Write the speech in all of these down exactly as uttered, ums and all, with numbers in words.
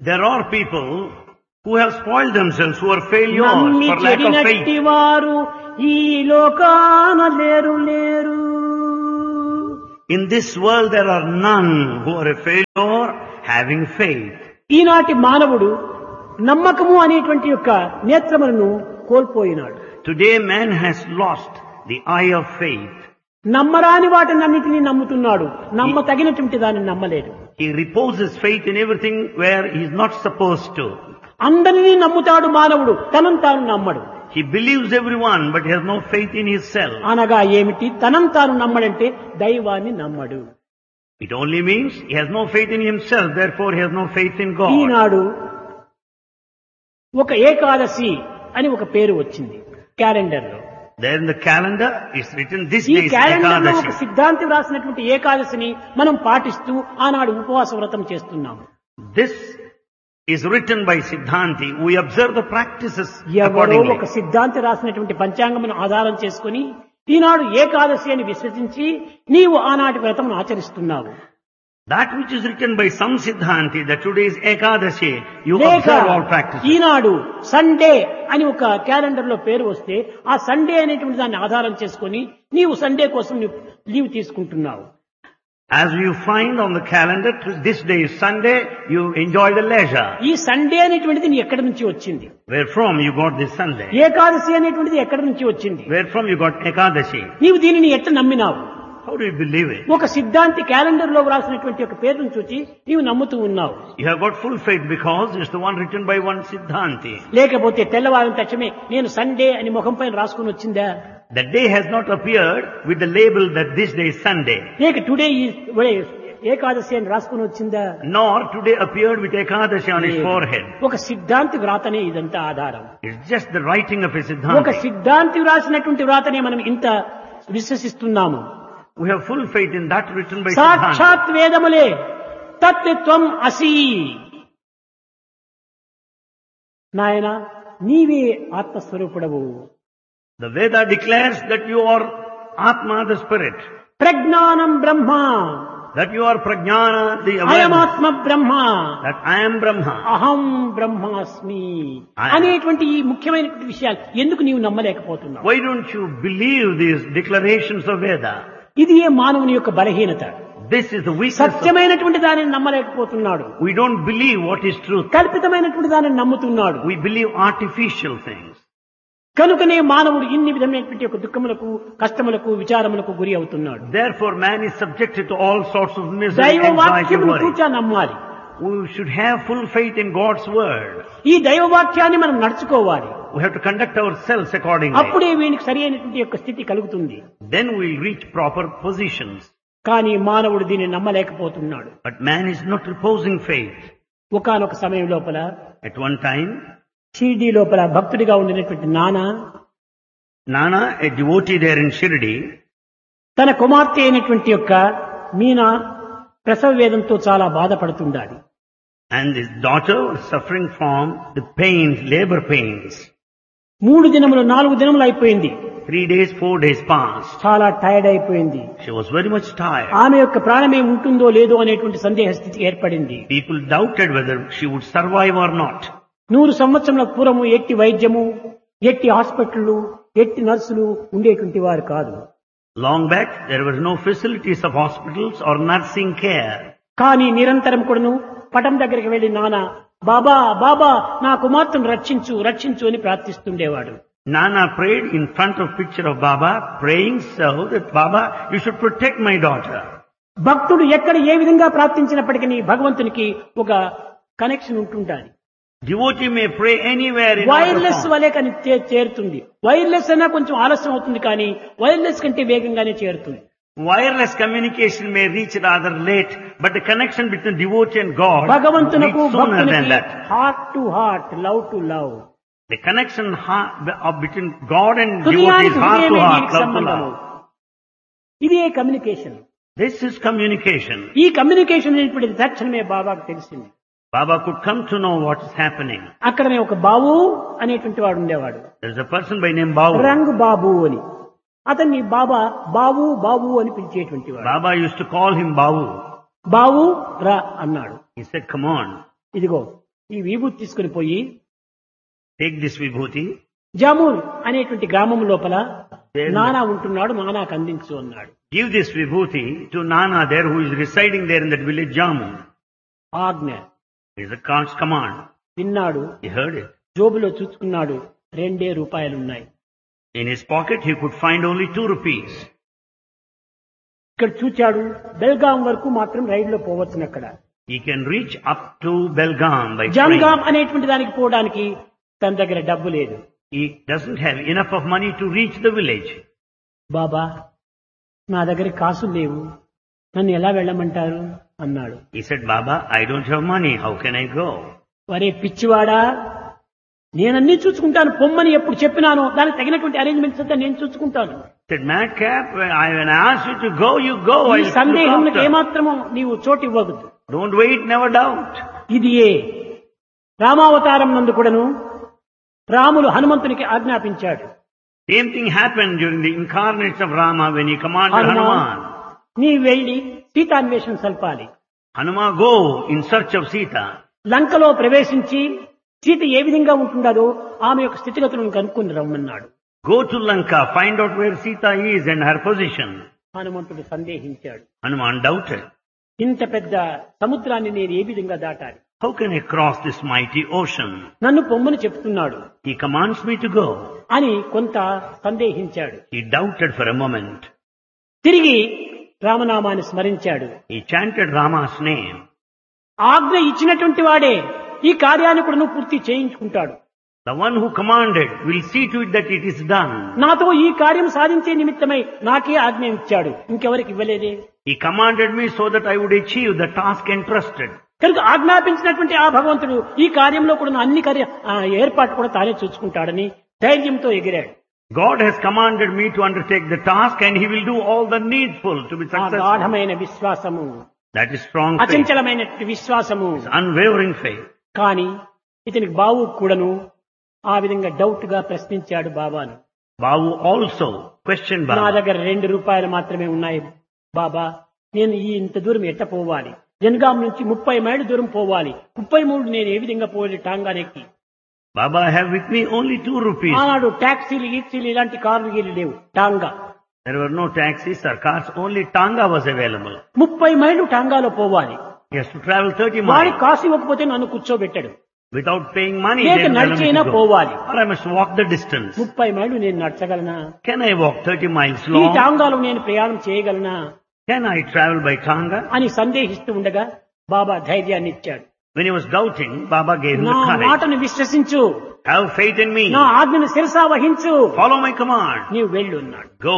There are people who have spoiled themselves, who are failures నమ్మి for lack of చెడినట్టి faith. వారు ఈ లోకాన లేరు లేరు. In this world there are none who are a failure having faith. ఈనాటి మానవుడు నమ్మకము అనేటువంటి యొక్క నేత్రములను కోల్పోయినాడు. Today man has lost the eye of faith. నమ్మరాని వాటినన్నిటినీ నమ్ముతున్నాడు, నమ్మ తగినటువంటి దాన్ని నమ్మలేడు. He reposes faith in everything where he is not supposed to. అందరినీ నమ్ముతాడు మానవుడు, తనను తాను నమ్మడు. He believes everyone but he has no faith in himself. అనగా ఏమిటి? తనను తాను నమ్మడంటే దైవాన్ని నమ్మడు. It only means he has no faith in himself, therefore he has no faith in God. ఈనాడు ఒక ఏకాదశి అని ఒక పేరు వచ్చింది క్యాలెండర్ లో. There in the calendar is written this ఈ day is క్యాలెండర్ లో ఒక Ekadashi. సిద్ధాంతి రాసినటువంటి ఏకాదశిని మనం పాటిస్తూ ఆనాడు ఉపవాస వ్రతం చేస్తున్నాము. This is written by Siddhanti. We observe the practices ఎవరో accordingly. ఒక సిద్ధాంతి రాసినటువంటి పంచాంగమును ఆధారం చేసుకుని ఈనాడు ఏకాదశి అని విశ్వసించి నీవు ఆనాటి వ్రతం ఆచరిస్తున్నావు. That which is written by some Siddhanti, that today is Ekadashi, you లేక observe all practices. ఈనాడు సండే అని ఒక క్యాలెండర్ లో పేరు వస్తే ఆ సండే అనేటువంటి దాన్ని ఆధారం చేసుకుని నీవు సండే కోసం నీవు లీవ్ తీసుకుంటున్నావు. As you find on the calendar, this day is Sunday, you enjoy the leisure. ఈ సండే అనేటువంటిది నీ ఎక్కడి నుంచి వచ్చింది? Where from you got this Sunday? Ekadashi అనేటువంటిది ఎక్కడి నుంచి వచ్చింది? Where from you got Ekadashi? నీవు దీనిని ఎట్లా నమ్మినావు? How do you believe it? ఒక సిద్ధాంతి క్యాలెండర్ లో వ్రాసినటువంటి ఒక పేరును చూచి నీవు నమ్ముతూ ఉన్నావు. You have got full faith because it's the one written by one Siddhanti. లేకపోతే తెల్లవారిన తక్షణమే నేను సండే అని ముఖం పైన రాసుకుని వచ్చిందా? The day has not appeared with the label that this day is Sunday. లేక టుడే ఏకాదశి అని రాసుకుని వచ్చిందా? Nor today appeared with Ekadashi on his forehead. ఒక సిద్ధాంతి వ్రాతనే ఇదంతా ఆధారం. It's just the writing of a ఒక Siddhanti. సిద్ధాంతి వ్రాసినటువంటి వ్రాతనే మనం ఇంత విశ్వసిస్తున్నాము. We have full faith in that written by Siddhanti. సాక్షాత్ వేదములే తత్వం అసి. నాయన నీవే ఆత్మస్వరూపుడవు. The Veda declares that you are Atma, the Spirit. ప్రజ్ఞానం బ్రహ్మ. That you are Prajnana, the awareness. అయమాత్మ Brahma. That I am Brahma. అహం బ్రహ్మాస్మి I am. అనేటువంటి ఈ ముఖ్యమైనటువంటి విషయాలు ఎందుకు నీవు నమ్మలేకపోతున్నావు? Why don't you believe these declarations of Veda? ఇది ఏ మానవుని యొక్క బలహీనత. This is the weakness. of- సత్యమైనటువంటి దానిని నమ్మలేకపోతున్నాడు. We don't believe what is truth. కల్పితమైనటువంటి దానిని నమ్ముతున్నాడు. We believe artificial things. కనుకనే మానవుడు ఇన్ని విధమైనటువంటి యొక్క దుఃఖములకు, కష్టములకు, విచారములకు గురి అవుతున్నాడు. Therefore man is subjected to all sorts of misery, దైవ anxiety, వాక్యమును worry. తూచా నమ్మాలి. We should have full faith in God's word. ఈ దైవ వాక్యాన్ని మనం నడుచుకోవాలి. We have to conduct ourselves accordingly. అప్పుడే వీనికి సరి అయినటువంటి యొక్క స్థితి కలుగుతుంది. Then we will reach proper positions. కానీ మానవుడు దీన్ని నమ్మలేకపోతున్నాడు. But man is not reposing faith. ఒకానొక సమయం లోపల At one time, షిరిడీ లోపల భక్తుడిగా ఉండినటువంటి నానా Nana, a devotee there in Shirdi, తన కుమార్తె అయినటువంటి యొక్క మీనా ప్రసవ వేదంతో చాలా బాధపడుతుండాలి. and his daughter was suffering from the pains, labor pains. మూడు దినములు నాలుగు దినములు అయిపోయింది. Three days, four days passed. చాలా టైర్డ్ అయిపోయింది. She was very much tired. ఆమె యొక్క ప్రాణమే ఉంటుందో లేదో అనేటువంటి సందేహ స్థితి ఏర్పడింది. People doubted whether she would survive or not. నూరు సంవత్సరాల పూర్వము ఎట్టి వైద్యము, ఎట్టి హాస్పిటళ్లు, ఎట్టి నర్సులు ఉండేటువంటి వారు కాదు. Long back, there were no facilities of hospitals or nursing care. కానీ నిరంతరం కూడాను పటం దగ్గరికి వెళ్లి నాన్న బాబా బాబా నా కుమార్తెను రక్షించు రక్షించు అని ప్రార్థిస్తుండేవాడు. Nana prayed in front of picture of Baba, praying so that Baba, you should protect my daughter. భక్తుడు ఎక్కడ ఏ విధంగా ప్రార్థించినప్పటికీ భగవంతునికి ఒక కనెక్షన్ ఉంటుండాలి. Devotee may pray anywhere in wireless our వలే కానీ చే- చేరుతుంది. వైర్లెస్ అయినా కొంచెం ఆలస్యం అవుతుంది కానీ వైర్లెస్ కంటే వేగంగానే చేరుతుంది. Wireless communication may reach rather late, but the connection between devotee and God భగవంతునకు reaches sooner than భక్తునికి that. Heart to heart, love to love. The connection ha- of between God and devotee is హృదయానికి heart to హృదయమే heart, దీనికి love to సంబంధము. love. ఇదే communication. This is communication. ఈ communication అనేటువంటిది తక్షణమే బాబాకు తెలిసింది. Baba could come to know what is happening. అక్కడనే ఒక బాబు అనేటువంటి వాడు ఉండేవాడు. There is a person by name Babu. రంగు బాబు అని. అతన్ని బాబా బాబు బాబు అని పిలిచేటువంటి వాడు. Baba used to call him Babu. బాబు రా అన్నాడు. He said, come on. ఇదిగో ఈ విభూతి తీసుకుని పోయి take this vibhuti. జామూన్ అనేటువంటి గ్రామం లోపల నానా ఉంటున్నాడు, నానాకు అందించు అన్నాడు. Give this vibhuti to Nana there who is residing there in that village Jamu. ఆజ్ఞ. It is a God's command. విన్నాడు, He heard it. జోబులో చూసుకున్నాడు, రెండే రూపాయలున్నాయి. In his pocket he could find only two rupees. ఇక్కడ చూచాడు, బెల్గాం వరకు మాత్రం రైల్లో పోవచ్చును. అక్కడ He can reach up to Belgaum by Jangaon train. అనేటువంటి దానికి పోవడానికి తన దగ్గర డబ్బు లేదు. He doesn't have enough of money to reach the village. బాబా, నా దగ్గర కాసులు లేవు, నన్ను ఎలా వెళ్ళమంటారు అన్నాడు. He said, Baba, I don't have money. How can I go? వరే పిచ్చివాడా, నేనన్నీ చూసుకుంటాను, పొమ్మని ఎప్పుడు చెప్పినానో దానికి తగినటువంటి అరేంజ్మెంట్స్ అంతా నేను చూసుకుంటాను. He said, Madcap, when I, when I ask you to go, you go. ఈ I'll సందేహంలో look after. ఏమాత్రము నీవు చోటు ఇవ్వవద్దు. Don't wait, never doubt. ఇది ఏ రామావతారం నందు కూడాను రాములు హనుమంతునికి ఆజ్ఞాపించాడు. Same thing happened during the incarnates of Rama when he commanded Hanuman, Hanuman. నీ వెళ్లి సీతాన్వేషణ సల్పాలి. Hanuman, go in search of Sita. లంకలో ప్రవేశించి సీత ఏ విధంగా ఉంటుండదో ఆమె యొక్క స్థితిగతులను కనుక్కొని రమ్మన్నాడు. Go to Lanka, find out where Sita is and her position. హనుమంతుడు సందేహించాడు. Hanuman doubted. ఇంత పెద్ద సముద్రాన్ని నేను ఏ విధంగా దాటాలి? How can I cross this mighty ocean? నన్ను పొమ్మని చెప్తున్నాడు He commands me to go. అని కొంత సందేహించాడు. He doubted for a moment. తిరిగి రామనామాన్ని స్మరించాడు. He chanted Rama's name. ఆజ్ఞ ఇచ్చినటువంటి వాడే ఈ కార్యాన్ని కూడా నువ్వు పూర్తి చేయించుకుంటాడు. The one who commanded will see to it that it is done. నాతో ఈ కార్యం సాధించే నిమిత్తమై నాకే ఆజ్ఞ ఇచ్చాడు, ఇంకెవరికి ఇవ్వలేదే. He commanded me so that I would achieve the task entrusted. కనుక ఆజ్ఞాపించినటువంటి ఆ భగవంతుడు ఈ కార్యంలో కూడా అన్ని కార్య ఆ ఏర్పాటు కూడా తానే చూసుకుంటాడని ధైర్యంతో ఎగిరాడు. God has commanded me to undertake the task and he will do all the needful to be ఆ successful. గాఢమైన విశ్వాసము, That is strong faith. అచంచలమైనటువంటి విశ్వాసము. It's unwavering faith. కానీ ఇతనికి బావు కూడాను ఆ విధంగా డౌట్ గా ప్రశ్నించాడు బాబాను. Babu also questioned నా Baba. దగ్గర రెండు రూపాయలు మాత్రమే ఉన్నాయి బాబా, నేను ఈ ఇంత దూరం ఎట్ట పోవాలి? జనగాం నుంచి ముప్పై మైళ్ళు దూరం పోవాలి, ముప్పై మూడు నేను ఏ విధంగా పోవాలి టాంగానెక్కి? Baba, I have with me only two rupees. ఆనాడు టాక్సీలు గీక్సీలు ఇలాంటి కార్లు గీలు లేవు. Tonga There were no taxis or cars, only Tanga was available. ముప్పై మైళ్ళు టాంగాలో పోవాలి. He has to travel thirty వాడి miles కాసు ఇవ్వకపోతే నన్ను కూర్చోబెట్టాడు. without paying money. లేక Then tell him నడిచైనా to go. పోవాలి. Or I must walk the distance. ముప్పై మైళ్ళు నేను నడచగలనా? Can I walk thirty miles ఈ long? టాంగాలో నేను ప్రయాణం చేయగలనా Can I travel by Tanga? అని సందేహిస్తూ ఉండగా బాబా ధైర్యాన్ని ఇచ్చాడు. When he was doubting, Baba gave him నా the courage. మాటను విశ్వసించు, Have faith in me. నా ఆజ్ఞను శిరసా వహించు, Follow my command. నీవు వెళ్ళు అన్నాడు. Go.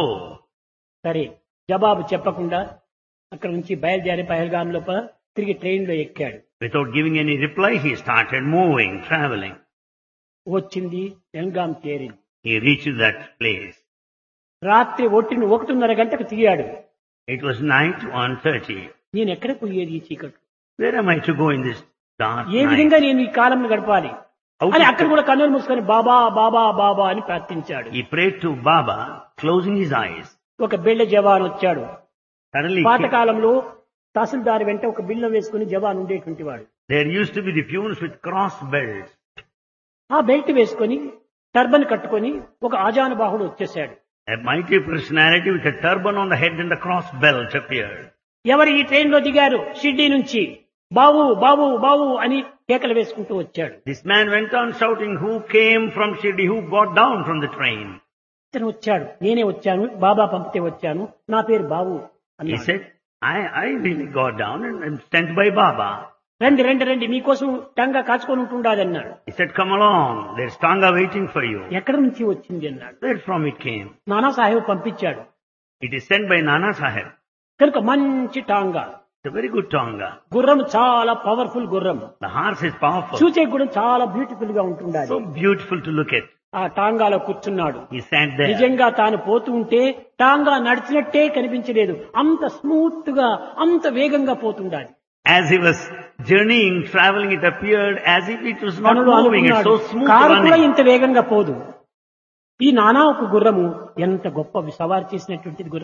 సరే, జవాబు చెప్పకుండా అక్కడ నుంచి బయలుదేరి పహల్గాం లోపల తిరిగి ట్రైన్ లో ఎక్కాడు. Without giving any reply, he started moving, traveling. వచ్చింది బెల్గాం చేరింది. He reached that place. రాత్రి ఒట్టిని ఒకటిన్నర గంటకు తిరిగాడు. It was night one thirty. నేను ఎక్కడ పోయేది ఈ చీకటి? Where am I to go in this dark A night? విధంగా నేను ఈ కాలం గడపాలి How అని to- అక్కడ కూడా కన్నులు మూసుకొని బాబా బాబా బాబా అని ప్రార్థించాడు. He prayed to Baba, closing his eyes. ఒక బిళ్ళ జవాన్ వచ్చాడు. Suddenly, పాతకాలంలో తహసీల్దార్ వెంట ఒక బిళ్ళ వేసుకుని జవాన్ ఉండేటువంటి వాడు. there used to be the peons with cross belts. ఆ బెల్ట్ వేసుకొని టర్బన్ కట్టుకొని ఒక ఆజానుబాహుడు వచ్చేసాడు. A mighty personality with a turban on the head and a cross belt appeared. ఎవరు ఈ ట్రైన్ లో దిగారు? షిర్డీ నుంచి బావు బావు బావు అని కేకలు వేసుకుంటూ వచ్చాడు. This man went on shouting, who came from Shirdi, who got down from the train? ఇతను వచ్చాడు, నేనే వచ్చాను, బాబా పంపితే వచ్చాను, నా పేరు బావు He అన్నాడు. said, I, I really got down and I'm sent by Baba. రండి రండి రండి, మీకోసం టంగా కాచుకొని ఉంటుండాలి అన్నాడు. He said, come along, there's Tanga waiting for you. ఎక్కడి నుంచి వచ్చింది అన్నాడు. Where from it came? Nana Saheb పంపించాడు. It is sent by Nana Sahib. కనుక మంచి tonga, It's a very good Tanga. గుర్రం చాలా పవర్ఫుల్ గుర్రం, The horse is powerful. చూచే కూడా చాలా బ్యూటిఫుల్ గా ఉంటుండాలి. So beautiful to look at. ఆ టాంగాలో కూర్చున్నాడు. He sat there. నిజంగా తాను పోతూ ఉంటే టాంగా నడిచినట్టే కనిపించలేదు, అంత స్మూత్ గా అంత వేగంగా పోతుండాలి. As he was journeying, traveling, it appeared as if it was not తనలో moving. It's అనుకున్నాడు, so smooth కారు కూడా running. ఇంత వేగంగా పోదు. ఈ నానా ఒక గుర్రము ఎంత గొప్ప సవారి చేసినటువంటిది గుర్రము.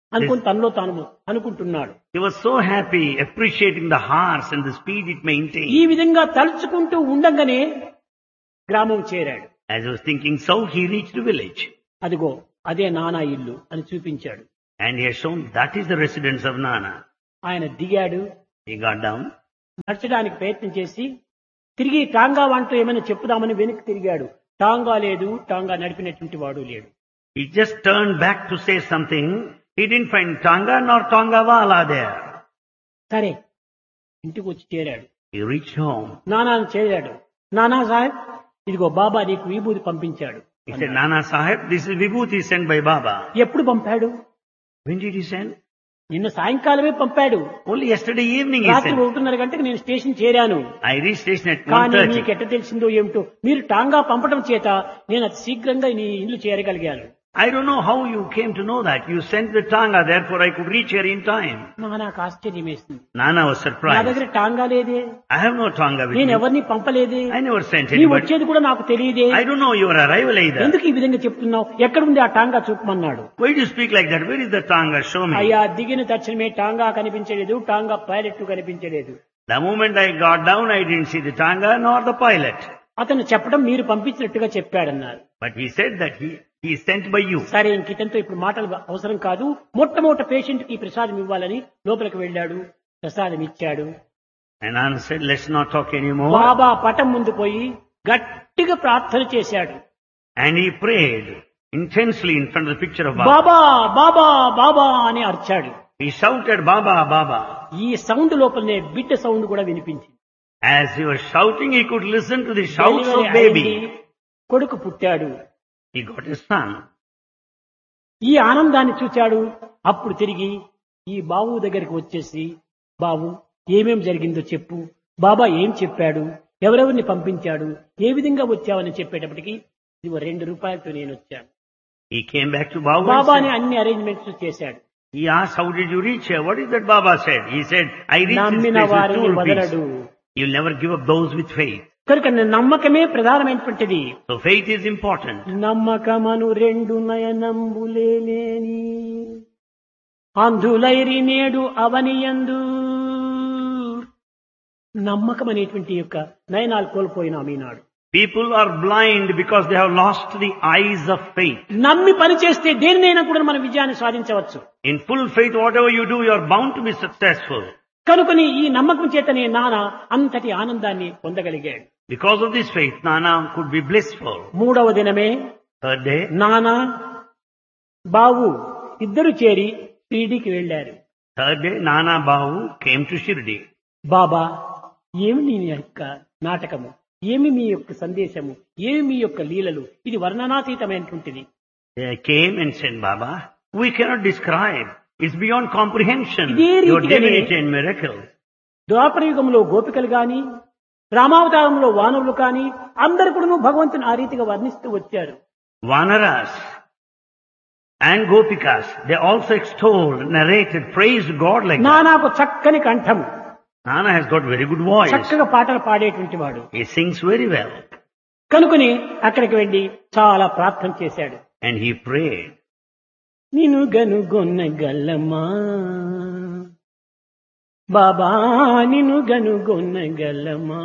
అనుకుని తనలో తాను అనుకుంటున్నాడు. He was so happy, appreciating the horse and the speed it ఈ maintained. విధంగా తలుచుకుంటూ ఉండగానే గ్రామం చేరాడు. As he was thinking so, he reached the village. అదిగో అదే నానా ఇల్లు అని చూపించాడు. And he has shown that is the residence of Nana. ఆయన దిగాడు, He got down. నడచడానికి ప్రయత్నం చేసి తిరిగి టాంగా వంటూ ఏమైనా చెప్పుదామని వెనక్కి తిరిగాడు. టాంగా లేదు, టాంగా నడిపినటువంటి వాడు లేడు. He just turned back to say something. He didn't find Tanga nor Tangawala there. సరే ఇంటికి వచ్చి చేరాడు. He reached home. నానాను చేరాడు. నానా సాహెబ్ ఇదిగో బాబా నీకు విభూతి పంపించాడు. He said, Nana Sahib, this is Vibhuti sent by Baba. ఎప్పుడు పంపాడు? When did he send? నిన్న సాయంకాలమే పంపాడు. Only yesterday evening he రాత్రి sent. ఒకటిన్నర గంటకు నేను స్టేషన్ చేరాను. I reached station at కానీ one thirty. నీకు ఎట్ట తెలిసిందో ఏమిటో మీరు టాంగా పంపడం చేత నేను అతి శీఘ్రంగా నీ ఇల్లు చేరగలిగాను. I don't know how you came to know that. You sent the Tanga, therefore I could reach here in time. మా నాకు ఆశ్చర్యం వేసింది. Nana was నా surprised. దగ్గర టాంగా లేదే, I have no Tanga with నేను me. ఎవరిని పంపలేదే, I never sent నీ anybody. వచ్చేది కూడా నాకు తెలియదే, I don't know your arrival either. ఎందుకు ఈ విధంగా చెప్తున్నావు, ఎక్కడుంది ఆ tonga చూపమన్నాడు. Why do you speak like that? Where is the Tanga? Show me. అయ్యా దిగిన తక్షణమే టాంగా కనిపించలేదు, టాంగా పైలట్ కనిపించలేదు. The moment I got down, I didn't see the Tanga nor the pilot. అతను చెప్పడం మీరు పంపించినట్టుగా చెప్పాడన్నారు. But he said that he, he is sent by you. సరే ఇంకితంతో ఇప్పుడు మాటలు అవసరం కాదు, మొట్టమొదటి పేషెంట్ కి ప్రసాదం ఇవ్వాలని లోపలికి వెళ్ళాడు. ప్రసాదం ఇచ్చాడు. And Anand said, let's not talk anymore. బాబా పటం ముందు పోయి గట్టిగా ప్రార్థన చేశాడు. And he prayed intensely in front of the picture of Baba. బాబా బాబా బాబా అని అరిచాడు. He shouted, Baba, Baba. ఈ సౌండ్ లోపలనే బిడ్డ సౌండ్ కూడా వినిపించింది. As he was shouting, he could listen to the shouts of delivery అయింది. baby. కొడుకు పుట్టాడు. He got his son. ఈ ఆనందాన్ని చూచాడు. అప్పుడు తిరిగి ఈ బాబు దగ్గరికి వచ్చేసి, బాబు ఏమేం జరిగిందో చెప్పు, బాబా ఏం చెప్పాడు, ఎవరెవరిని పంపించాడు, ఏ విధంగా వచ్చావని చెప్పేటప్పటికి ఇదిగో రెండు రూపాయలతో నేను వచ్చాను. He came back to Baba. బాబాని and said- అన్ని అరేంజ్మెంట్స్ చేశాడు. He asked, how did you reach here? What is that Baba said? He said, I reached this నమ్మిన place with వారిని two వదలడు. rupees. You'll never give up those with faith. కనుక నమ్మకమే ప్రధానమైనటువంటిది. So faith is important. నమ్మకమను రెండు నయనంబులేని అంధులైరి నేడు అవనియందు. నమ్మకం అనేటువంటి యొక్క నయనాలు కోల్పోయినాం ఈనాడు. People are blind because they have lost the eyes of faith. నమ్మి పని చేస్తే దేనినైనా కూడా మనం విజయాన్ని సాధించవచ్చు. In full faith, whatever you do, you are bound to be successful. కనుకని ఈ నమ్మకం చేతనే నాన్న అంతటి ఆనందాన్ని పొందగలిగాడు. Because of this faith, Nana could be blissful. మూడవ దినమే Third day, నాన్న బావు ఇద్దరు చేరి షిరిడీకి వెళ్లారు. third day, Nana Bahu came to Shirdi. బాబా ఏమి నీ యొక్క నాటకము, ఏమి మీ యొక్క సందేశము, ఏమి మీ యొక్క లీలలు, ఇది వర్ణనాతీతమైనటువంటిది. They came and said, Baba, we cannot describe. It's beyond comprehension. ఇదే Your రీతిగానే divinity and miracles. ద్వాపర యుగంలో గోపికలు గాని, రామావతారంలో వానరులు కాని అందరు కూడా భగవంతుని ఆ రీతిగా వర్ణిస్తూ వచ్చారు. Vanaras and Gopikas, they also extolled, narrated, praised God like that. నానాకు చక్కని కంఠం, Nana has got very good voice. చక్కగా పాటలు పాడేటువంటి వాడు. He sings very well. కనుకొని అక్కడికి వెళ్లి చాలా ప్రార్థన చేశాడు. And he prayed. నిను గనుగొన్న గల్లమా బాబా, నిను గనుగొన్న గల్లమా.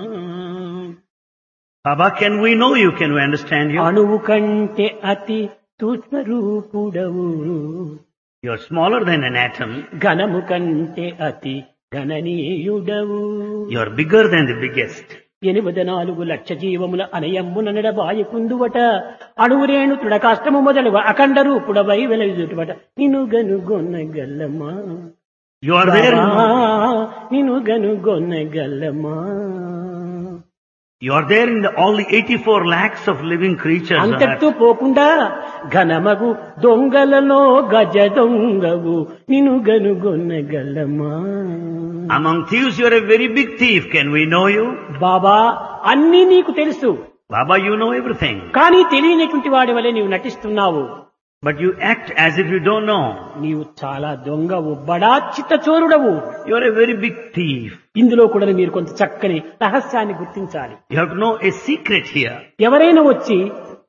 Baba, can we know you? Can we understand you? అణువు కంటే అతి సూక్ష్మ రూపుడవు, You are smaller than an atom. ఘనము కంటే అతి గణనీయుడవు. You are bigger than the biggest. ఎనిమిది నాలుగు లక్ష జీవముల అనయమ్మున నడబాయి కుందువట, అణువురేణు తృడకాష్టము మొదలు అఖండ రూపుడవై వెలయుదుటవట. నిను గనుగొన్న గల్లమా You are there. Baba, In, నిను గనుగొన్న గల్లమా. you are there in the, all the eighty-four lakhs of living creatures. on అంతటితో earth. పోకుండా ఘనమగు దొంగలలో గజ దొంగవు, నిను గనుగొన్న గల్లమా. Among thieves, you are a very big thief. Can we know you? బాబా అన్నీ నీకు తెలుసు, Baba, you know everything. కానీ తెలియనటువంటి వాడి వలె నీవు నటిస్తున్నావు. But you act as if you don't know. నీవు చాలా దొంగవు, బడా చిత్తచోరుడవు. You are a very big thief. ఇందులో కూడా మీరు కొంత చక్కని రహస్యాన్ని గుర్తించాలి. You have to know a secret here. ఎవరైనా వచ్చి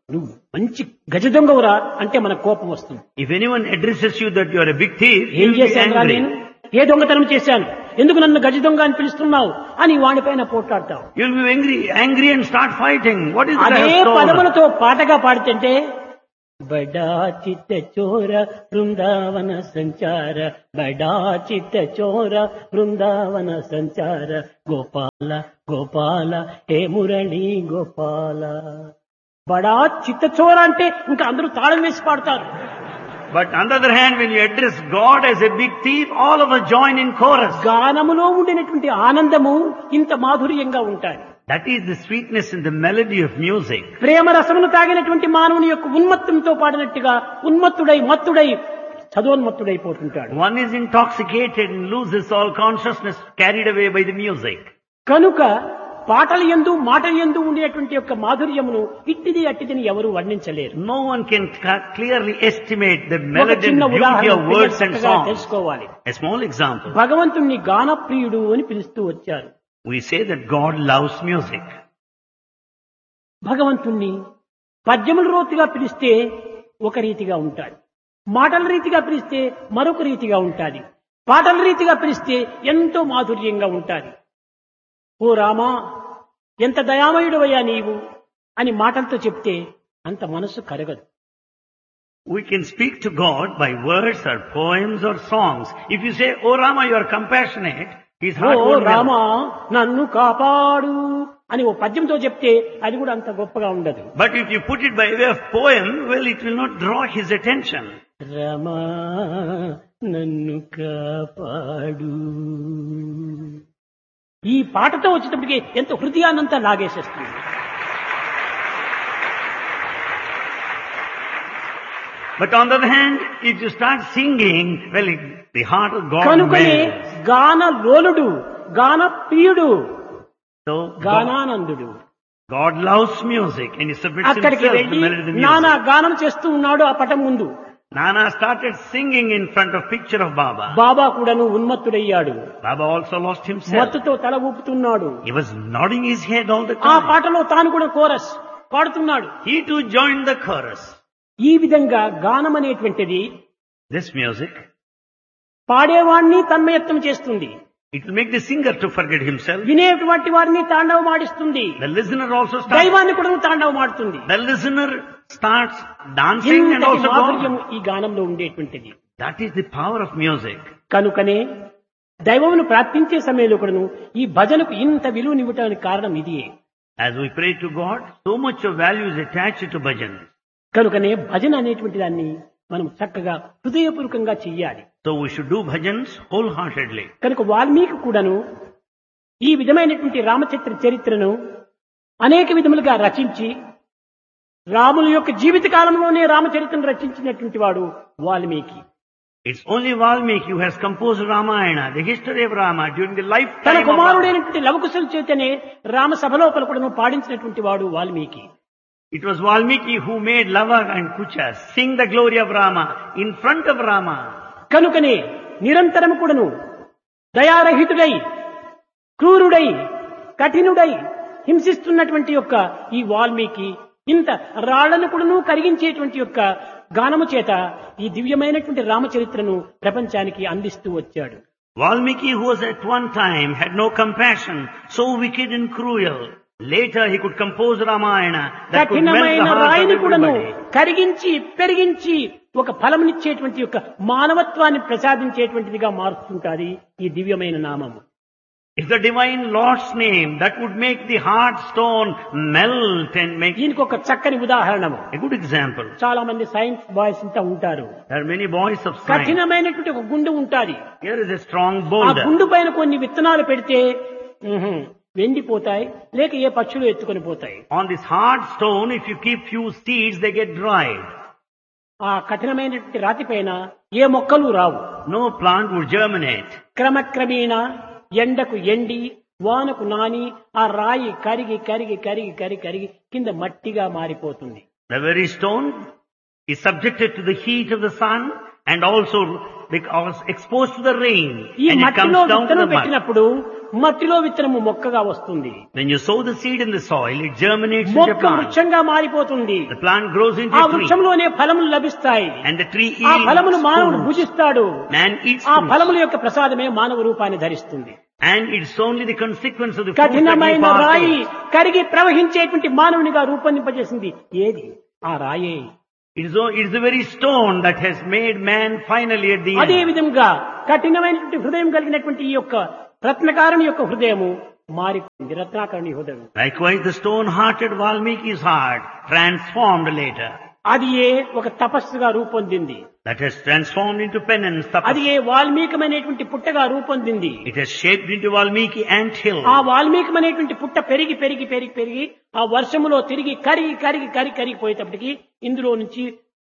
నువ్వు మంచి గజ దొంగవురా అంటే మన కోపం వస్తుంది. If anyone addresses you that you are a big thief, you ఏం will be చేశాను రా angry. నేను, ఏ దొంగతనం చేశాను, ఎందుకు నన్ను గజ దొంగ అని పిలుస్తున్నావు అని వాడిపైన పోట్లాడతావు. You will be angry, angry and start fighting. What is that I అదే have stolen? పదములతో పాటగా పాడుతుంటే బడా చిత్త చోర బృందావన సంచార, బడా చిత్త చోర బృందావన సంచార, గోపాల గోపాల హే మురళీ గోపాల. బడా చిత్త చోర అంటే ఇంకా అందరూ తాళం వేసి పాడతారు. But on the other hand, when you address God as a big thief, all of us join in chorus. గానములో ఉండినటువంటి ఆనందము ఇంత మాధుర్యంగా ఉంటాయి. That is the sweetness in the melody of music. ప్రేమ రసమును తాగినటువంటి మానవుని యొక్క ఉన్మత్తంతో పాడినట్టుగా ఉన్మత్తుడై మత్తుడై చదోన్మత్తుడైపోతుంటాడు. One is intoxicated and loses all consciousness, carried away by the music. కనుక పాటల యందు మాటల యందు ఉండేటువంటి యొక్క మాధుర్యమును ఇట్టిది అట్టిదిని ఎవరు వర్ణించలేరు. No one can ca- clearly estimate the ఒక melody and చిన్న beauty ఉదాహరణ of words and చక్కగా songs. తెలుసుకోవాలి. A small example. భగవంతుణ్ణి గానప్రియుడు అని పిలుస్తూ వచ్చారు. We say that God loves music. భగవంతుణ్ణి పద్యముల రోతిగా పిలిస్తే ఒక రీతిగా ఉంటాడు, మాటల రీతిగా పిలిస్తే మరొక రీతిగా ఉంటాది, పాటల రీతిగా పిలిస్తే ఎంతో మాధుర్యంగా ఉంటాది. ఓ రామా ఎంత దయామయుడవయ్యా నీవు అని మాటలతో చెప్తే అంత మనస్సు కరగదు. We can speak to God by words or poems or songs. If you say, "Oh Rama, you are compassionate," his heart oh won't melt. Rama నన్ను కాపాడు అని ఓ పద్యంతో చెప్తే అది కూడా అంత గొప్పగా ఉండదు. But if you put it by way of poem, well, it will not draw his attention. రమా నన్ను కాపాడు ఈ పాటతో వచ్చేటప్పటికి ఎంతో హృదయాన్నంతా లాగేసేస్తుంది. But on the other hand, if you start singing, well, it, the heart of God కనుకనే melts. గాన లోలుడు గాన ప్రియుడు So God, గానానందుడు God loves music and he submits అక్కడికి himself to వెళ్ళి the melody of the నానా music. గానం చేస్తూ ఉన్నాడు ఆ పటం ముందు. Nana started singing in front of picture of Baba. బాబా కూడాను ఉన్మత్తుడయ్యాడు, Baba also lost himself. మత్తుతో తల ఊపుతున్నాడు. He was nodding his head all the ఆ time. పాటలో తాను కూడా chorus పాడుతున్నాడు. He too joined the chorus. ఈ విధంగా గానం అనేటువంటిది This music, పాడేవాణ్ణి తన్మయత్వం చేస్తుంది, it will make the singer to forget himself. వినేటువంటి వారిని తాండవమాడిస్తుంది, The listener also starts, దైవాన్ని కూడా తాండవమాడుతుంది. the listener starts dancing and ఇంతటి also మాధుర్యం God. ఈ గానంలో ఉండేటువంటిది. That is the power of music. కనుకనే దైవమును ప్రార్థించే సమయంలో కూడాను ఈ భజనకు ఇంత విలువనివ్వటానికి కారణం ఇదియే. As we pray to God, so much of value is attached to bhajan. కనుకనే భజన అనేటువంటి దాన్ని మనం చక్కగా హృదయపూర్వకంగా చెయ్యాలి. So we should do bhajans wholeheartedly. కనుక వాల్మీకి కూడాను ఈ విధమైనటువంటి రామచరిత్ర చరిత్రను అనేక విధములుగా రచించి రాముల యొక్క జీవిత కాలంలోనే రామచరిత్రను రచించినటువంటి వాడు Valmiki. It's only Valmiki who has composed Ramayana, the history of Rama during the తన lifetime of Rama. కుమారుడైనటువంటి లవకుశల చేతనే రామ సభలోపల కూడాను పాడించినటువంటి వాడు Valmiki. It was Valmiki who made Lava and Kucha sing the glory of Rama in front of Rama. కనుకనే నిరంతరం కూడాను దయారహితుడై క్రూరుడై కఠినుడై హింసిస్తున్నటువంటి యొక్క ఈ వాల్మీకి ఇంత రాళ్లను కూడాను కరిగించేటువంటి యొక్క గానము చేత ఈ దివ్యమైనటువంటి రామచరిత్రను ప్రపంచానికి అందిస్తూ వచ్చాడు. Valmiki, who was at one time had no compassion, so wicked and cruel, later he could compose Ramayana that could melt the కఠినమైన hearts of రాయిని కూడాను everybody. కరిగించి పెరిగించి ఒక ఫలమునిచ్చేటువంటి యొక్క మానవత్వాన్ని ప్రసాదించేటువంటిదిగా మారుస్తుంటాది ఈ దివ్యమైన నామము. It's the divine Lord's name that would make the heart stone melt and make దీనికి ఒక చక్కని ఉదాహరణము. a good example. చాలా మంది సైన్స్ బాయ్స్ అంతా ఉంటారు. There are many boys of science. కఠినమైనటువంటి ఒక గుండు ఉంటాది. Here is a strong ఆ boulder. గుండు పైన కొన్ని విత్తనాలు పెడితే ఉహుం, వెండిపోతాయి, లేక ఏ పక్షులు ఎత్తుకొని పోతాయి. On this hard stone, if you keep few seeds, they get dried. ఆ కఠినమైనటువంటి రాతి పైన ఏ మొక్కలు రావు. No plant would germinate. క్రమక్రమేణా ఎండకు ఎండి వానకు నాని ఆ రాయి కరిగి కరిగి కరిగి కరిగి కరిగి కింద మట్టిగా మారిపోతుంది. The very stone is subjected to the heat of the sun and also because exposed to the rain, ఈ and it మట్టిలో comes down to విత్తనం the mud. పెట్టినప్పుడు మట్టిలో విత్తనము మొక్కగా వస్తుంది. When you sow the seed in the soil, it germinates into a మొక్క plant. వృక్షంగా మారిపోతుంది. The plant grows into ఆ a tree. వృక్షంలోనే ఫలములు లభిస్తాయి. And the tree ఆ ఫలమును yields మానవుడు fruits. భుజిస్తాడు. Man eats ఆ fruits. ఫలముల యొక్క ప్రసాదమే మానవ రూపాన్ని ధరిస్తుంది. And it's only the consequence of the fruit that we కఠినమైన రాయి partake. కరిగి ప్రవహించేటువంటి మానవునిగా రూపొందింపజేసింది ఏది? ఆ రాయే. It is, o- it is the very stone that has made man finally at the అదే end. విధంగా కఠినమైనటువంటి హృదయం కలిగినటువంటి ఈ యొక్క రత్నకారుని యొక్క హృదయము మారిపోయింది. రత్నాకరుని హృదయం Likewise, the stone-hearted Valmiki's heart transformed later. అది ఏ ఒక తపస్సుగా రూపొందింది. That has transformed into penance. అది tapas. A వాల్మీకమైనటువంటి పుట్టగా రూపొందింది. It has shaped into Valmiki anthill. ఆ వాల్మీకమైనటువంటి పుట్ట పెరిగి పెరిగి పెరిగి పెరిగి ఆ వర్షములో తిరిగి కరిగి కరిగి కరిగి కరిగిపోయేటప్పటికి ఇందులో నుంచి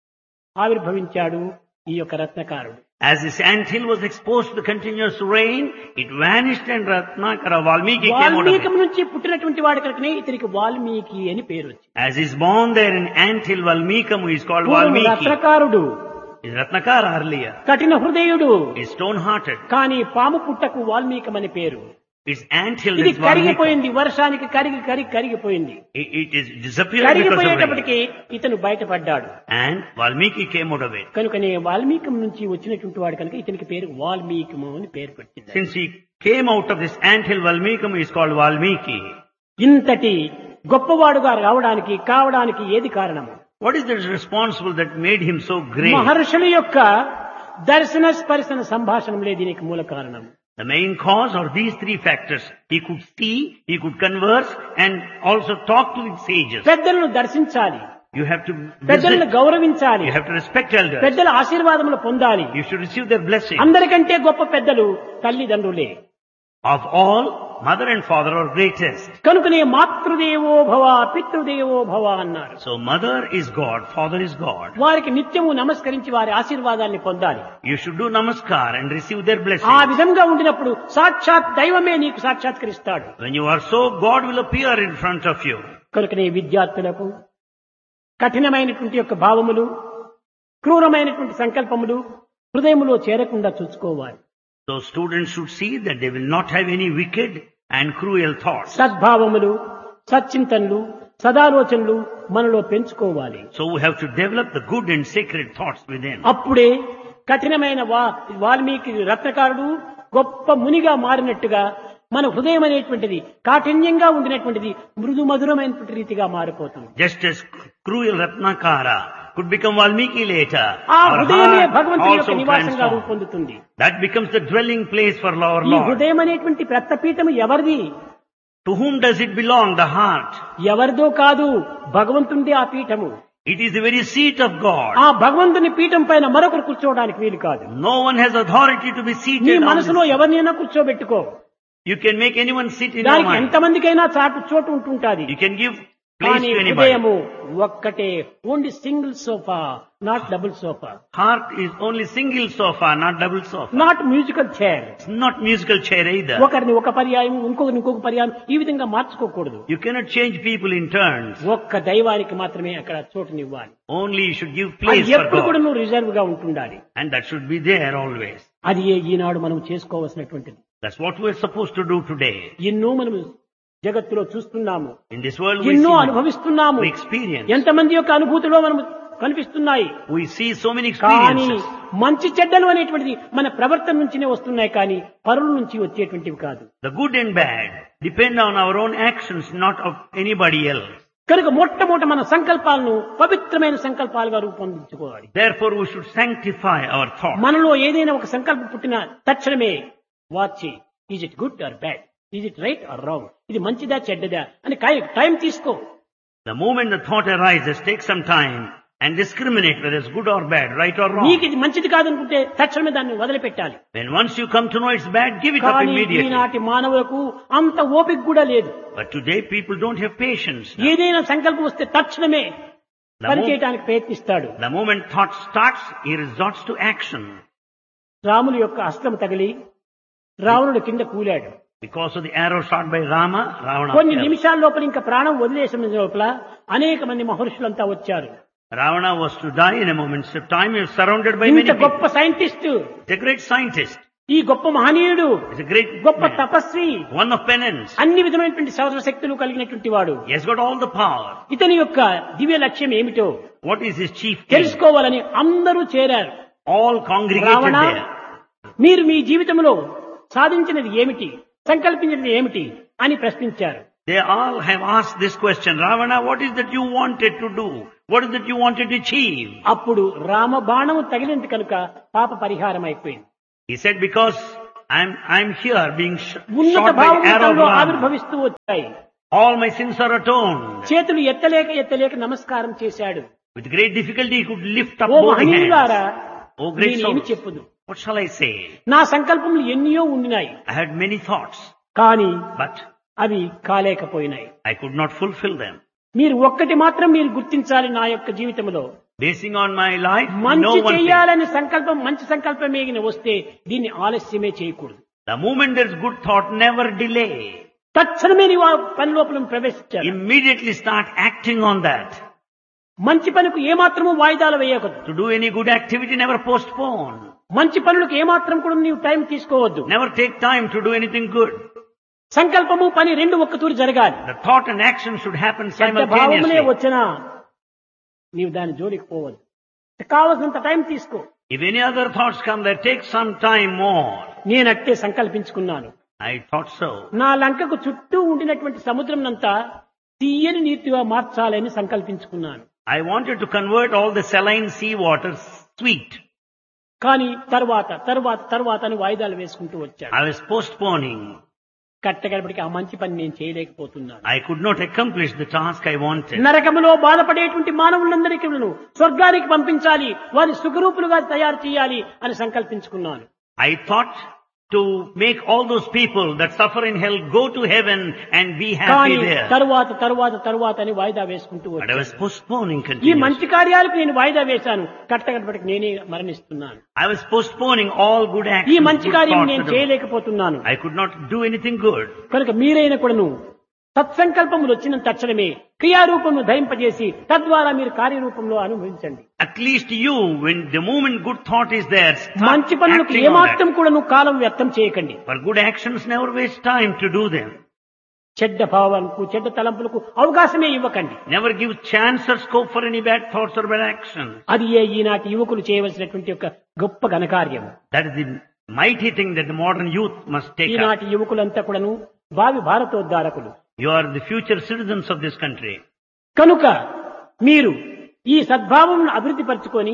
ఆవిర్భవించాడు ఈ యొక్క రత్నకారుడు. As this anthill was exposed to the continuous rain, it vanished and Ratnakara Valmiki came out of వాల్మీకం it. నుంచి పుట్టినటువంటి వాడి కనుకనే ఇతనికి వాల్మీకి అని పేరు వచ్చింది. As is born there in anthill Valmikam, who is called పూర్వం Valmiki. రత్నకారుడు, Is Ratnakara earlier. కఠిన హృదయుడు, Is stone-hearted. కానీ పాము పుట్టకు వాల్మీకం అని పేరు. It's anthill ఇది is Valmiki. కరిగిపోయింది, వర్షానికి కరిగి కరిగి కరిగిపోయింది. It, it is disappeared because of rain. కరిగిపోయేటప్పటికి ఇతను బయటపడ్డాడు. And Valmiki came out of it. కనుకనే వాల్మీకం నుంచి వచ్చినటువంటి వాడు కనుక ఇతనికి పేరు వాల్మీకము అని పేరు పెట్టింది. Since he came out of this anthill Valmikam, he is called Valmiki. ఇంతటి గొప్పవాడుగా రావడానికి కావడానికి ఏది కారణము? What is the responsible that made him so great? మహర్షుల యొక్క దర్శన స్పర్శన సంభాషణములే దీనికి మూల కారణం. The main cause are these three factors. He could see, he could converse, and also talk to the sages. పెద్దలను దర్శించాలి, You have to పెద్దలను visit, గౌరవించాలి, you have to respect elders. పెద్దల ఆశీర్వాదములు పొందాలి. You should receive their blessing. అందరికంటే గొప్ప పెద్దలు తల్లిదండ్రులే. Of all, mother and father are greatest. కనుకనే మాతృదేవో భవ పితృదేవో భవ అన్నారు. So mother is God, father is God. వారికి నిత్యము నమస్కరించి వారి ఆశీర్వాదాన్ని పొందాలి. You should do namaskar and receive their ఆ blessing. విధంగా ఉండినప్పుడు సాక్షాత్ దైవమే నీకు సాక్షాత్కరిస్తాడు. When you are so, God will appear in front of you. కనుకనే విద్యార్థులకు కఠినమైనటువంటి యొక్క భావములు, క్రూరమైనటువంటి సంకల్పములు హృదయములో చేరకుండా చూసుకోవాలి. So students should see that they will not have any wicked and cruel thoughts. సద్భావములు, సచ్చింతనలు, సదాలోచనలు మనలో పెంచుకోవాలి. So we have to develop the good and sacred thoughts within. అప్పుడే కఠినమైన వా వాల్మీకి రత్నకారుడు గొప్ప మునిగా మారినట్టుగా మన హృదయం అనేటువంటిది కాఠిన్యంగా ఉండినటువంటిది మృదు మధురమైనటువంటి రీతిగా మారిపోతుంది. Just as cruel Ratnakara could become Valmiki later, ఆ our హృదయమే heart భగవంతుని యొక్క also నివాసంగా transforms. రూపొందుతుంది. That becomes the dwelling place for our ఈ Lord. హృదయం అనేటువంటి రత్నపీఠం ఎవరిది? To whom does it belong? The heart. ఎవరిదో కాదు, భగవంతుడి ఆ Peetham. It is the very seat of God. ఆ భగవంతుని పీఠం పైన మరొకరు కూర్చోవడానికి వీలు కాదు. No one has authority to be నీ seated on మనసులో this. ఎవరినైనా కూర్చోబెట్టుకో. You can make anyone sit in your దానికి mind. ఎంతమందికైనా చాటు చోటు ఉంటుంటాది. You can give place కానీ to anybody. హృదయము ఒక్కటే, only single sofa, not double sofa, Heart is only single sofa, not double sofa. Not musical chair. It's not musical chair either. ఒకరిని ఒక పర్యాయం, ఇంకొకరిని ఇంకొక పర్యాయం, ఈ విధంగా మార్చుకోకూడదు. You cannot change people in turns. ఒక్క దైవానికి మాత్రమే అక్కడ చోటునివ్వాలి. Only you should give అది place for ఎప్పుడు కూడా God. నువ్వు రిజర్వ్ గా ఉంటుండాలి. And that should be there always. అది ఏ ఈనాడు మనం చేసుకోవాల్సినటువంటిది. That's what we're supposed to do today. ఎన్నో మనం జగత్తులో చూస్తున్నాము, In this world we ఎన్నో see, అనుభవిస్తున్నాము. we experience. ఎంతమంది యొక్క అనుభూతిలో మనం కనిపిస్తున్నాయి. We see so many కానీ experiences. మంచి చెడ్డలు అనేటువంటిది మన ప్రవర్తన నుంచినే వస్తున్నాయి, కానీ పరుల నుంచి వచ్చేటువంటివి కాదు. The good and bad depend on our own actions, not of anybody else. కనుక మొట్టమొదట మన సంకల్పాలను పవిత్రమైన సంకల్పాలుగా రూపొందించుకోవాలి. Therefore we should sanctify our thoughts. మనలో ఏదైనా ఒక సంకల్పం పుట్టిన తక్షణమే watch, is it good or bad, is it right are wrong, ఇది మంచిదా చెడ్డదా అని టైం తీసుకో. The moment the thought arises, take some time and discriminate whether it's good or bad, right or wrong. నీకు ఇది మంచిది కాదనుకుంటే తక్షణమే దాన్ని వదిలిపెట్టాలి. When once you come to know it's bad, give it up కానీ immediately. ఈనాటి మానవులకు అంత ఓపిక కూడా లేదు. But today people don't have patience. now. ఏదైనా సంకల్పం వస్తే తక్షణమే The, పని mo- చేయడానికి ప్రయత్నిస్తాడు. the moment thought starts, he resorts to action. రాముని యొక్క అస్త్రం తగిలి రావణుడు కింద కూలాడు. Because of the arrow shot by Rama, Ravana కొన్ని fell. నిమిషాల లోపల ఇంకా ప్రాణం వదిలేసిన లోపల అనేక మంది మహర్షులంతా వచ్చారు. Ravana was to die in a moment of time. He was surrounded by many ఇంత people. గొప్ప సైంటిస్ట్, The great scientist. ఈ గొప్ప మహనీయుడు, He's a great గొప్ప man, Tapasvi, one of penance. అన్ని విధమైనటువంటి సర్వశక్తులు కలిగినటువంటి వాడు. He has got all the power. ఇతని యొక్క దివ్య లక్ష్యం ఏమిటో What is his chief aim? తెలుసుకోవాలని అందరూ చేరారు. All congregated Ravana, there. మీరు మీ జీవితంలో సాధించినది ఏమిటి, సంకల్పించినది ఏమిటి అని ప్రశ్నించారు. They all have asked this question. Ravana, what is that you wanted to do? What is that you wanted to achieve? అప్పుడు రామ బాణము తగిలింది కనుక పాప పరిహారం అయిపోయింది. He said, because I'm, I'm here being sh- ఉన్నత shot by భావములు arrow of తనలో Ram. ఆవిర్భవిస్తూ వచ్చాయి. All my sins are atoned. చేతులు ఎత్తలేక ఎత్తలేక నమస్కారం చేశాడు. With great difficulty he could lift up oh both మహనీయులారా, hands. Oh great నేనేమి souls. చెప్పుదు, What shall I say? నా సంకల్పములు ఎన్నో ఉండినాయి, I had many thoughts, కానీ but అవి కాలేకపోయినాయి. I could not fulfill them. మీరు ఒక్కటి మాత్రం మీరు గుర్తించాలి, నా యొక్క జీవితంలో Basing on my life, no మంచి one thing. చెయ్యాలని సంకల్పం, మంచి సంకల్పమే వస్తే దీన్ని ఆలస్యమే చేయకూడదు. The moment there's good thought, never delay. తక్షణమే నీవు ఆ పని లోపల ప్రవేశించాలి. Immediately start acting on that. మంచి పనికి ఏమాత్రము వాయిదాలు వేయకూడదు. To do any good activity, never postpone. మంచి పనులకు ఏమాత్రం కూడా నీవు టైం తీసుకోవద్దు. Never take time to do anything good. సంకల్పము పని రెండు ఒక్కతూరి జరగాలి. The thought and action should happen చెడ్డ భావములే simultaneously. వచ్చినా నీవు దాని జోలికి పోవద్దు. కావలసినంత టైం తీసుకో. If any other thoughts come, there take some time more. నేనట్టే సంకల్పించుకున్నాను. I thought so. నా లంకకు చుట్టూ ఉండినటువంటి సముద్రం నంతా తీయని నీటిగా మార్చాలని సంకల్పించుకున్నాను. I wanted to convert all the saline sea water sweet. కానీ తర్వాత తర్వాత తర్వాత అని వాయిదాలు వేసుకుంటూ వచ్చాడు. I was postponing. కట్టగడపడికి ఆ మంచి పని నేను చేయలేకపోతున్నాను. I could not accomplish the task I wanted. నరకములో బాధపడేటువంటి మానవులందరికీ స్వర్గానికి పంపించాలి, వారి సుఖరూపులుగా తయారు చేయాలి అని సంకల్పించుకున్నాను. I thought to make all those people that suffer in hell go to heaven and be happy కానీ there. తరువాత తరువాత తరువాత అని వాయిదా వేసుకుంటూ But I వచ్చాను. was postponing ఈ continuously. మంచి కార్యాలకు నేను వాయిదా వేశాను, కట్టగడపడికి నేనే మరణిస్తున్నాను. I was postponing all good actions. ఈ మంచి good కార్యం thoughts నేను to do. చేయలేకపోతున్నాను. I could not do anything good. కనుక మీరైన కూడాను సత్సంకల్పములు వచ్చిన తక్షణమే క్రియారూపమును ధరింపజేసి తద్వారా మీరు కార్యరూపంలో అనుభవించండి. At least you, when the moment good thought is there, start మంచి పనులకు acting on ఏమాత్రం that. కూడాను కాలం వ్యర్థం చేయకండి. For good actions, never waste time to do them. చెడ్డ భావాలకు చెడ్డ తలంపులకు అవకాశమే ఇవ్వకండి. Never give chance or scope for any bad thoughts or bad actions. అది ఏ ఈనాటి యువకులు చేయవలసినటువంటి ఒక గొప్ప ఘనకార్యం. That is the mighty thing that the modern youth must take up. ఈనాటి యువకులంతా కూడాను భావి భారతోద్ధారకులు. You are the future citizens of this country. కనుక మీరు ఈ సద్భావమును అభివృద్ధి పరచుకొని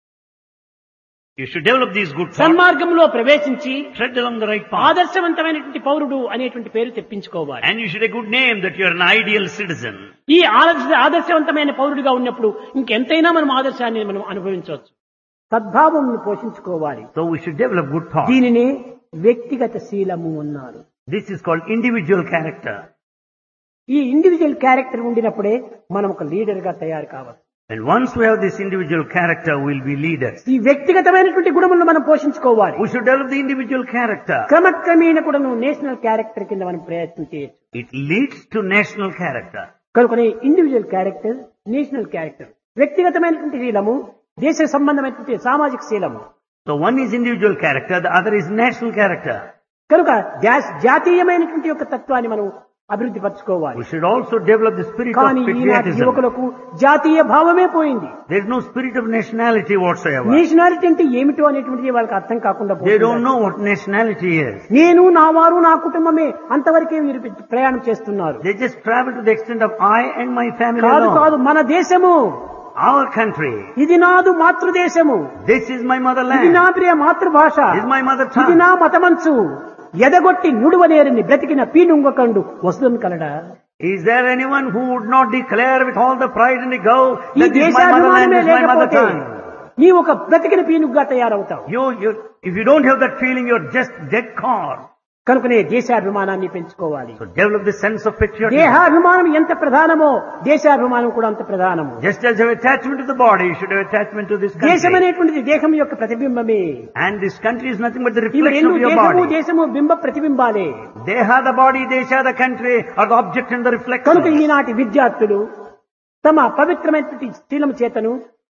You should develop these good thoughts. సన్మార్గంలో ప్రవేశించి Tread along the right path. ఆదర్శవంతమైనటువంటి పౌరుడు అనేటువంటి పేరు తెప్పించుకోవాలి. And you should have a good name that you are an ideal citizen. ఈ ఆదర్శ ఆదర్శవంతమైన పౌరుడిగా ఉన్నప్పుడు ఇంకెంతైనా మనం ఆదర్శాన్ని మనం అనుభవించవచ్చు. సద్భావమును పోషించుకోవాలి. So we should develop good thoughts. దీనిని వ్యక్తిగత శీలము అన్నారు. This is called individual character. ఈ ఇండివిజువల్ క్యారెక్టర్ ఉండినప్పుడే మనం ఒక లీడర్ గా తయారు కావాలి. And once we have this individual character, we'll be leaders. ఈ వ్యక్తిగతమైనటువంటి గుణములను మనం పోషించుకోవాలి. We should develop the individual character. క్రమక్రమేణ కూడా నేషనల్ క్యారెక్టర్ కింద మనం ప్రయత్నం చేయొచ్చు. It leads to national character. కనుకనే ఇండివిజువల్ క్యారెక్టర్, నేషనల్ క్యారెక్టర్, వ్యక్తిగతమైనటువంటి శీలము, దేశ సంబంధమైనటువంటి సామాజిక శీలము. So one is individual character, the other is national character. కనుక జాతీయమైనటువంటి యొక్క తత్వాన్ని మనం అభివృద్ధి పరచుకోవాలి. We should also develop the spirit of కానీ ఈనాటి patriotism. యువకులకు జాతీయ భావమే పోయింది. There is no spirit of nationality whatsoever. Nationality అంటే ఏమిటో అనేటువంటిది వాళ్ళకి అర్థం కాకుండా They పోతుంది. don't know what nationality is. నేను, నా వారు, నా కుటుంబమే అంతవరకే వీరు ప్రయాణం చేస్తున్నారు. They just travel to the extent of I and my family కాదు కాదు, alone. మన దేశము, Our country. ఇది నాదు మాతృదేశము, This is my ఇది motherland. నా ప్రియ మాతృభాష, This is my mother ఇది tongue. నా మతమంచు, ఎదగొట్టి నుడువనేరిని బ్రతికిన పీనుంగకండు వస్తువును కలడా. Is there anyone who would not declare with all the pride and the go ఈ that this is my motherland, దేశాభిమానమే this is my mother లేకపోతే tongue? నీ ఒక బ్రతికిన పీనుగ్గా తయారవుతావు. You, you, if you don't have that feeling, you're just dead corpse. కనుకనే దేశాభిమానాన్ని పెంచుకోవాలి. So develop the sense of patriotism. దేహాభిమానం ఎంత ప్రధానమో దేశాభిమానం కూడా అంత ప్రధానము. Just as you have attachment to the body, you should have attachment to this దేశం country. అనేటువంటిది దేహం యొక్క ప్రతిబింబమే. And this country is nothing but the ఇవి reflection రెండు of your దేశము body. దేశము బింబ ప్రతిబింబాలే. Deha, the body, Desha, the country are the object and the కనుక reflection. ఈనాటి విద్యార్థులు తమ పవిత్రమైనటువంటి శీలము చేతను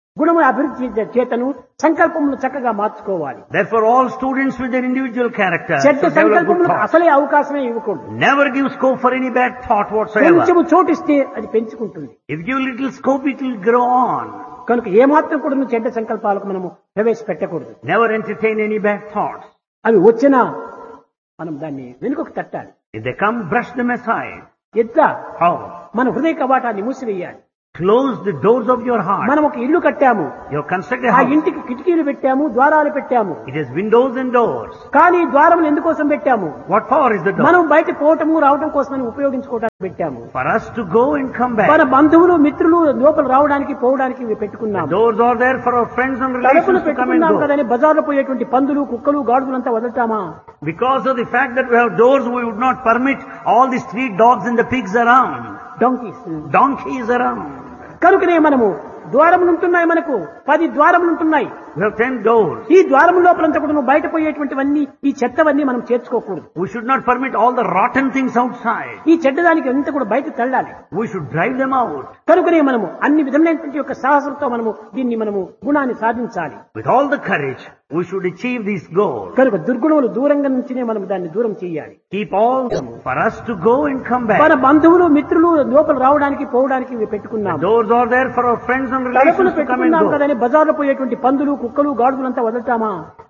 గుణముల అభివృద్ధి చేతను సంకల్పమును చక్కగా మార్చుకోవాలి. Therefore, all students with their individual character చెడ్డ should develop good సంకల్పములకు thoughts. అసలే అవకాశమే ఇవ్వకూడదు. Never give scope for any bad thought whatsoever. కొంచెము చోటిస్తే అది పెంచుకుంటుంది. If you give little scope, it will grow on. కనుక ఏమాత్రం కూడా నువ్వు చెడ్డ సంకల్పాలకు మనము ప్రవేశపెట్టకూడదు. Never entertain any bad thoughts. అవి వచ్చినా మనం దాన్ని వెనుకకు తట్టాలి. If they come, brush them aside. ఎట్లా How? మన హృదయ కవాటాన్ని మూసివేయాలి. Close the doors of your heart. మనం ఒక ఇల్లు కట్టాము, You have constructed a ఆ house. ఇంటికి కిటికీలు పెట్టాము, ద్వారాలు పెట్టాము. It has windows and doors. కానీ ద్వారములు ఎందుకోసం పెట్టాము? What for is the door? మనం బయట పోవటము రావటం కోసమని ఉపయోగించుకోవడానికి పెట్టాము. For us to go and come back. మన బంధువులు మిత్రులు లోపల రావడానికి పోవడానికి ఇవి The పెట్టుకున్నాము. doors are there for our friends and తలుపులు relations to come and పెట్టుకున్నాం go. కదని బజార్లో పోయేటువంటి పందులు కుక్కలు గాడుగులంతా వదులుతామా? Because of the fact that we have doors, we would not permit all the street dogs and the pigs around. డొంకీస్. Donkeys around. కనుకనే మనము ద్వారములు ఉంటున్నాయి, మనకు పది ద్వారములు ఉంటున్నాయి. We have ten doors. ఈ ద్వారముల లోపలంతా కూడా నువ్వు బయట పోయేటువంటివన్నీ ఈ చెత్తవన్నీ మనం చేర్చుకోకూడదు. We should not permit all the rotten things outside. ఈ చెడ్డదానికి అంతా కూడా బయట తళ్ళాలి. We should drive them out. కనుకనే మనము అన్ని విధమైనటువంటి యొక్క సాహసంతో మనము దీన్ని మనము గుణాన్ని సాధించాలి. With all the courage, we should achieve this goal. కనుక దుర్గుణములు దూరంగా నుంచినే మనం దాన్ని దూరం చేయాలి. Keep all for us to go and come మన back. బంధువులు మిత్రులు లోపల రావడానికి పోవడానికి ఇవి పెట్టుకున్నాం. Doors are there for our friends and తలుపులు relations to come and పెట్టుకున్నాం go. కదని బజార్లో పోయేటువంటి పందులు కుక్కలు గాడుగులంతా వదులుతామా?